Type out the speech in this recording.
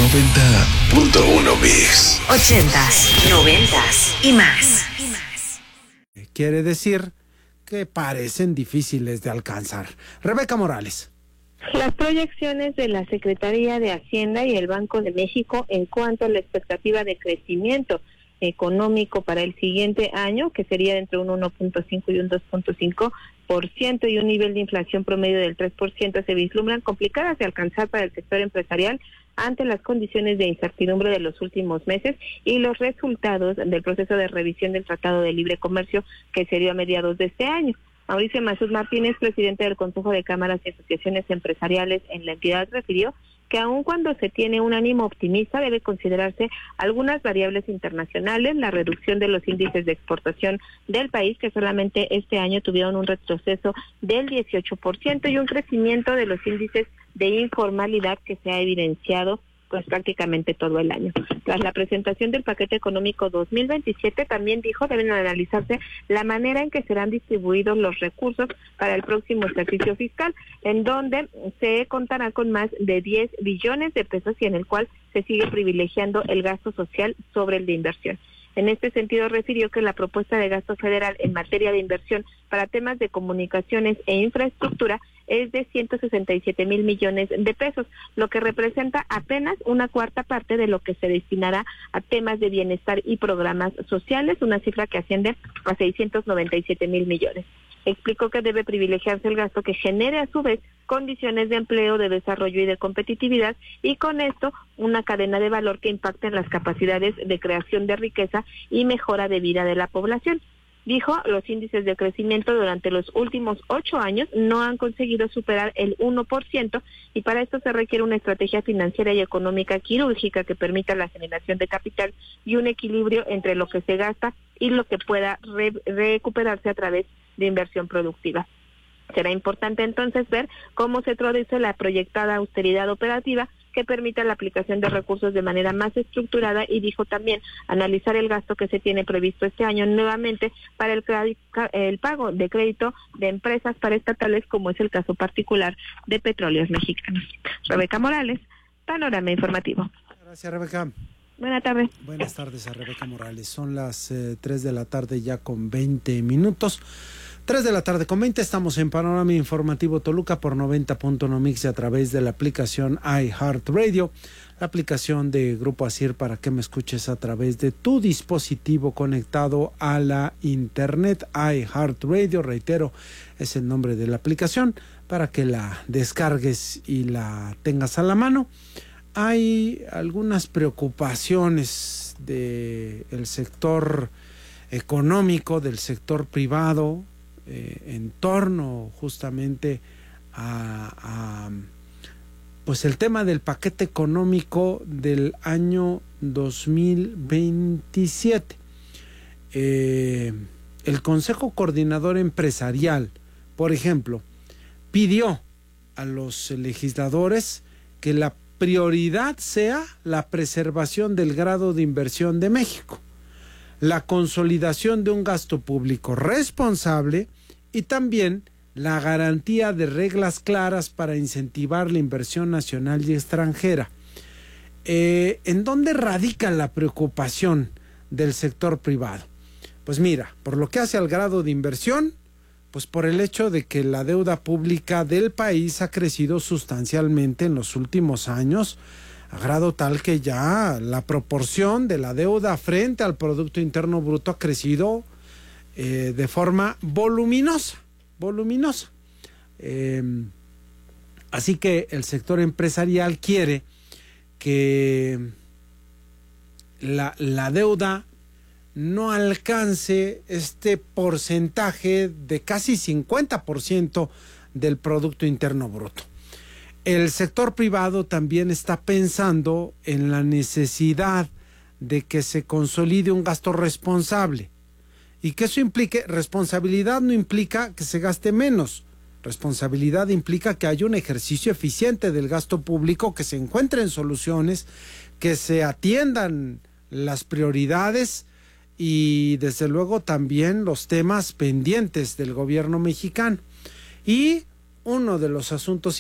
90.1 Mix. 80s, 90s y más. Quiere decir que parecen difíciles de alcanzar. Rebeca Morales. Las proyecciones de la Secretaría de Hacienda y el Banco de México en cuanto a la expectativa de crecimiento económico para el siguiente año, que sería entre un 1.5 y un 2.5%, y un nivel de inflación promedio del 3%, se vislumbran complicadas de alcanzar para el sector empresarial ante las condiciones de incertidumbre de los últimos meses y los resultados del proceso de revisión del Tratado de Libre Comercio que se dio a mediados de este año. Mauricio Masud Martínez, presidente del Consejo de Cámaras y Asociaciones Empresariales en la entidad, refirió que aun cuando se tiene un ánimo optimista, debe considerarse algunas variables internacionales, la reducción de los índices de exportación del país, que solamente este año tuvieron un retroceso del 18%, y un crecimiento de los índices de informalidad que se ha evidenciado pues prácticamente todo el año. Tras la presentación del paquete económico 2027, también dijo, deben analizarse la manera en que serán distribuidos los recursos para el próximo ejercicio fiscal, en donde se contará con más de 10 billones de pesos y en el cual se sigue privilegiando el gasto social sobre el de inversión. En este sentido, refirió que la propuesta de gasto federal en materia de inversión para temas de comunicaciones e infraestructura es de 167,000 millones de pesos, lo que representa apenas una cuarta parte de lo que se destinará a temas de bienestar y programas sociales, una cifra que asciende a 697,000 millones. Explicó que debe privilegiarse el gasto que genere a su vez condiciones de empleo, de desarrollo y de competitividad, y con esto una cadena de valor que impacte en las capacidades de creación de riqueza y mejora de vida de la población. Dijo, los índices de crecimiento durante los últimos 8 años no han conseguido superar el 1%, y para esto se requiere una estrategia financiera y económica quirúrgica que permita la generación de capital y un equilibrio entre lo que se gasta y lo que pueda recuperarse a través de inversión productiva. Será importante entonces ver cómo se traduce la proyectada austeridad operativa que permita la aplicación de recursos de manera más estructurada, y dijo también analizar el gasto que se tiene previsto este año nuevamente para el pago de crédito de empresas paraestatales, como es el caso particular de Petróleos Mexicanos. Rebeca Morales, Panorama Informativo. Gracias, Rebeca. Buenas tardes. Buenas tardes a Rebeca Morales. Son las 3 de la tarde ya con 20 minutos. 3 de la tarde con 20, estamos en Panorama Informativo Toluca por 90.1 Mix a través de la aplicación iHeartRadio, la aplicación de Grupo Asir para que me escuches a través de tu dispositivo conectado a la internet. iHeartRadio, reitero, es el nombre de la aplicación para que la descargues y la tengas a la mano. Hay algunas preocupaciones del sector económico, del sector privado, en torno justamente a pues el tema del paquete económico del año 2027. El Consejo Coordinador Empresarial, por ejemplo, pidió a los legisladores que la prioridad sea la preservación del grado de inversión de México, la consolidación de un gasto público responsable y también la garantía de reglas claras para incentivar la inversión nacional y extranjera. ¿En dónde radica la preocupación del sector privado? Pues mira, por lo que hace al grado de inversión, pues por el hecho de que la deuda pública del país ha crecido sustancialmente en los últimos años, a grado tal que ya la proporción de la deuda frente al Producto Interno Bruto ha crecido de forma voluminosa. Así que el sector empresarial quiere que la deuda no alcance este porcentaje de casi 50% del Producto Interno Bruto. El sector privado también está pensando en la necesidad de que se consolide un gasto responsable y que eso implique responsabilidad. No implica que se gaste menos. Responsabilidad implica que haya un ejercicio eficiente del gasto público, que se encuentren soluciones, que se atiendan las prioridades y desde luego también los temas pendientes del gobierno mexicano. Y uno de los asuntos